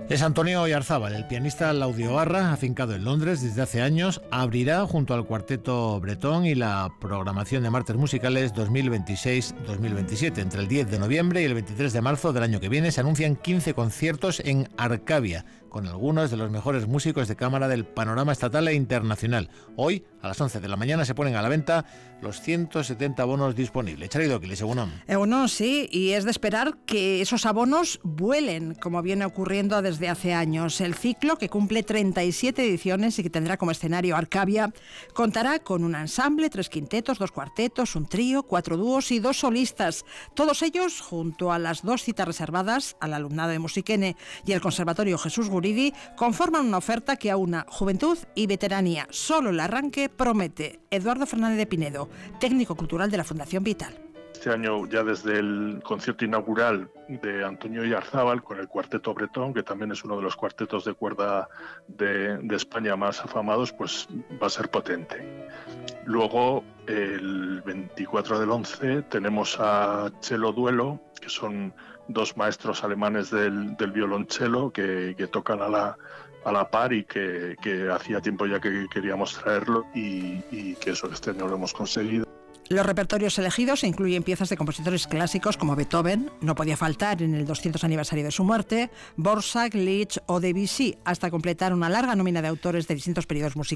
Es Antonio Oyarzábal, el pianista Laudioarra, afincado en Londres desde hace años, abrirá junto al Cuarteto Bretón y la programación de Martes Musicales 2026-2027. Entre el 10 de noviembre y el 23 de marzo del año que viene se anuncian 15 conciertos en Arcavia, con algunos de los mejores músicos de cámara del panorama estatal e internacional. Hoy, a las 11 de la mañana, se ponen a la venta los 170 abonos disponibles. Chari Doquilis, Egunon, sí, y es de esperar que esos abonos vuelen, como viene ocurriendo desde hace años. El ciclo, que cumple 37 ediciones y que tendrá como escenario Arcavia, contará con un ensamble, 3 quintetos, 2 cuartetos, un trío, 4 dúos y 2 solistas. Todos ellos, junto a las 2 citas reservadas al alumnado de Musiquene y el Conservatorio Jesús Guridi, conforman una oferta que aúna juventud y veteranía. Solo el arranque promete. Eduardo Fernández de Pinedo, técnico cultural de la Fundación Vital. Este año, ya desde el concierto inaugural de Antonio Oyarzábal con el Cuarteto Bretón, que también es uno de los cuartetos de cuerda de España más afamados, pues va a ser potente. Luego, el 24 del 11, tenemos a Cello Duelo, que son 2 maestros alemanes del violonchelo que tocan a la par y que hacía tiempo ya que queríamos traerlo y que eso este año lo hemos conseguido. Los repertorios elegidos incluyen piezas de compositores clásicos como Beethoven, no podía faltar en el 200 aniversario de su muerte, Borsak, Liszt o Debussy, hasta completar una larga nómina de autores de distintos periodos musicales.